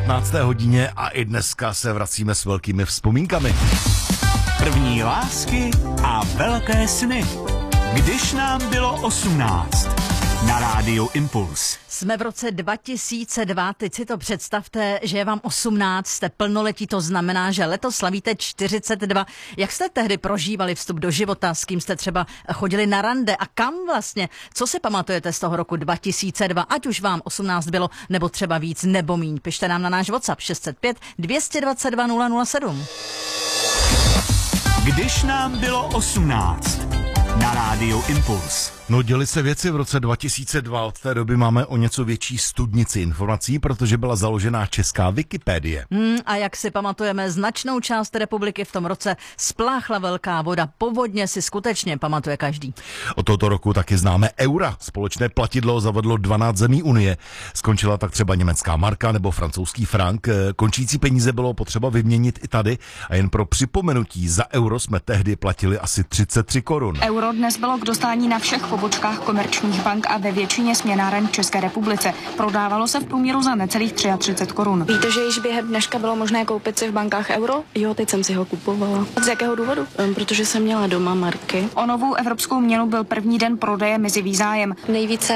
15. hodině a i dneska se vracíme s velkými vzpomínkami. První lásky a velké sny. Když nám bylo 18. Na rádiu Impuls. Jsme v roce 2002, teď si to představte, že je vám 18, jste plnoletí, to znamená, že letos slavíte 42. Jak jste tehdy prožívali vstup do života, s kým jste třeba chodili na rande a kam vlastně? Co si pamatujete z toho roku 2002, ať už vám 18 bylo, nebo třeba víc, nebo míň? Pište nám na náš WhatsApp 605 222 007. Když nám bylo 18. Na rádiu Impuls. No, děly se věci v roce 2002, od té doby máme o něco větší studnici informací, protože byla založená česká Wikipedie. A jak si pamatujeme, značnou část republiky v tom roce spláchla velká voda. Povodně si skutečně pamatuje každý. Od tohoto roku taky známe eura. Společné platidlo zavedlo 12 zemí Unie. Skončila tak třeba německá marka nebo francouzský frank. Končící peníze bylo potřeba vyměnit i tady a jen pro připomenutí, za euro jsme tehdy platili asi 33 korun. Euro dnes bylo k dostání na všech pobočkách komerčních bank a ve většině směnáren v České republice. Prodávalo se v průměru za necelých 33 korun. Víte, že již během dneška bylo možné koupit si v bankách euro? Jo, teď jsem si ho kupovala. Z jakého důvodu? Protože jsem měla doma marky. O novou evropskou měnu byl první den prodeje mizivý zájem. Nejvíce